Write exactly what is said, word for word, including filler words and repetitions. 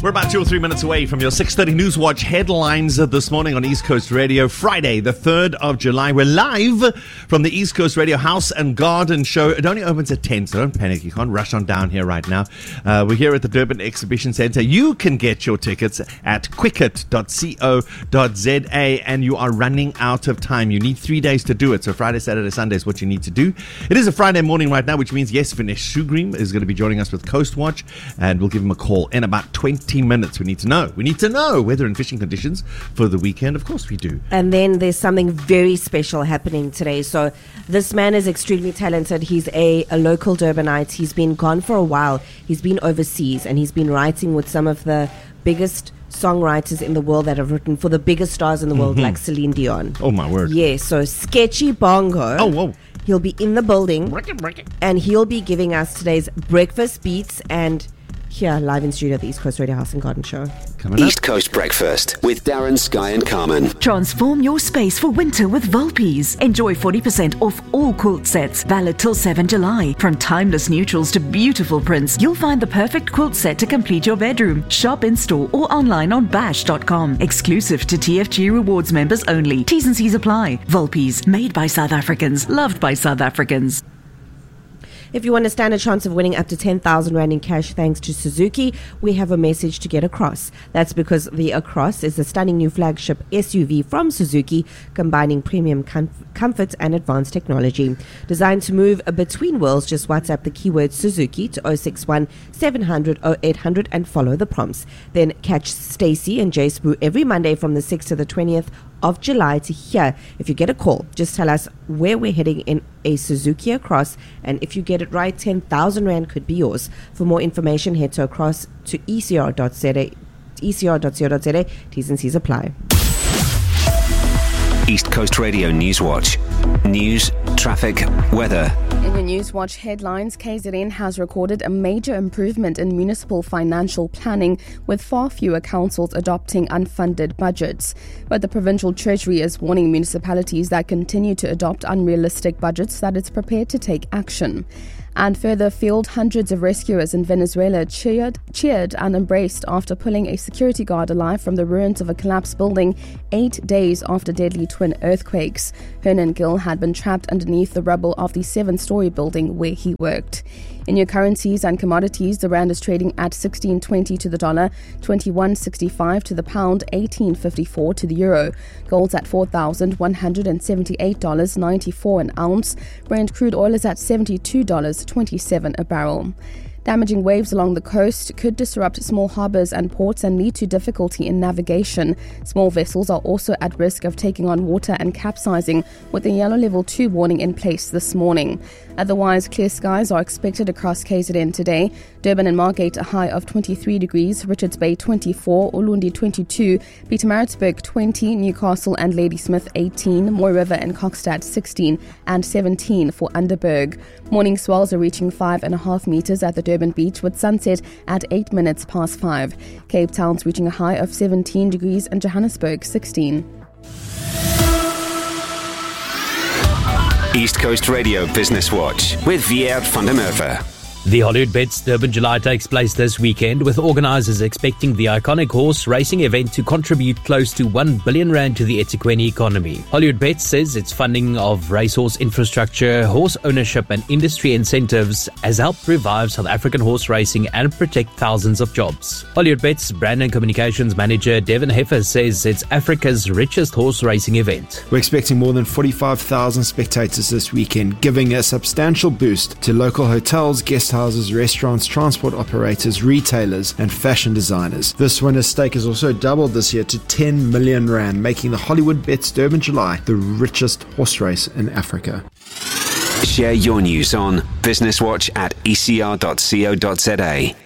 We're about two or three minutes away from your six thirty News Watch headlines this morning on East Coast Radio. Friday, the third of July. We're live from the East Coast Radio House and Garden Show. It only opens at ten, so don't panic. You can't rush on down here right now. Uh, we're here at the Durban Exhibition Centre. You can get your tickets at quicket dot co dot za, and you are running out of time. You need three days to do it. So Friday, Saturday, Sunday is what you need to do. It is a Friday morning right now, which means, yes, Vinesh Sugrim is going to be joining us with Coast Watch, and we'll give him a call in about twenty minutes. We need to know. We need to know weather and fishing conditions for the weekend. Of course we do. And then there's something very special happening today. So this man is extremely talented. He's a, a local Durbanite. He's been gone for a while. He's been overseas, and he's been writing with some of the biggest songwriters in the world that have written for the biggest stars in the world, mm-hmm. like Celine Dion. Oh, my word. Yeah, so Sketchy Bongo. Oh, whoa. He'll be in the building. Break it, break it. And he'll be giving us today's breakfast beats, and here live in studio at the East Coast Radio House and Garden Show. Coming up. East Coast Breakfast with Darren, Sky and Carmen. Transform your space for winter with Volpes. Enjoy forty percent off all quilt sets, valid till seventh of July. From timeless neutrals to beautiful prints, you'll find the perfect quilt set to complete your bedroom. Shop in store or online on bash dot com. Exclusive to T F G Rewards members only. T's and C's apply. Volpes, made by South Africans, loved by South Africans. If you want to stand a chance of winning up to ten thousand rand in cash thanks to Suzuki, we have a message to get across. That's because the Across is a stunning new flagship S U V from Suzuki, combining premium comf- comfort and advanced technology. Designed to move between worlds, just WhatsApp the keyword Suzuki to oh six one, seven hundred, oh eight hundred and follow the prompts. Then catch Stacey and Jay Spoo every Monday from the sixth to the twentieth of July to hear. If you get a call, just tell us where we're heading in a Suzuki Across, and if you get it right, ten thousand rand could be yours. For more information, head to across to e c r dot z a, e c r dot co dot za. T's and C's apply. East Coast Radio News Watch. News, traffic, weather. In your News Watch headlines, K Z N has recorded a major improvement in municipal financial planning, with far fewer councils adopting unfunded budgets. But the provincial treasury is warning municipalities that continue to adopt unrealistic budgets that it's prepared to take action. And further afield, hundreds of rescuers in Venezuela cheered, cheered and embraced after pulling a security guard alive from the ruins of a collapsed building eight days after deadly twin earthquakes. Hernan Gill had been trapped underneath the rubble of the seven-story building where he worked. In your currencies and commodities, the rand is trading at sixteen twenty to the dollar, twenty-one sixty-five to the pound, eighteen fifty-four to the euro. Gold's at four thousand one hundred seventy-eight dollars and ninety-four cents an ounce. Brent crude oil is at seventy-two dollars and twenty-seven cents a barrel. Damaging waves along the coast could disrupt small harbours and ports and lead to difficulty in navigation. Small vessels are also at risk of taking on water and capsizing, with a yellow level two warning in place this morning. Otherwise, clear skies are expected across K Z N today. Durban and Margate a high of twenty-three degrees, Richards Bay twenty-four, Ulundi twenty-two, Pietermaritzburg twenty, Newcastle and Ladysmith eighteen, Moy River and Kokstad sixteen and seventeen for Underberg. Morning swells are reaching five and a half metres at the Durban beach, with sunset at eight minutes past five. Cape Town's reaching a high of seventeen degrees and Johannesburg sixteen. East Coast Radio Business Watch with Viert van der Merwe. The Hollywood Bets Durban July takes place this weekend, with organisers expecting the iconic horse racing event to contribute close to one billion rand to the eThekwini economy. Hollywood Bets says its funding of racehorse infrastructure, horse ownership and industry incentives has helped revive South African horse racing and protect thousands of jobs. Hollywood Bets brand and communications manager Devin Heffer says it's Africa's richest horse racing event. We're expecting more than forty-five thousand spectators this weekend, giving a substantial boost to local hotels, guest houses, restaurants, transport operators, retailers and fashion designers. This winner's stake has also doubled this year to ten million rand, making the Hollywood Bets Durban July the richest horse race in Africa. Share your news on Business Watch at e c r dot co dot za.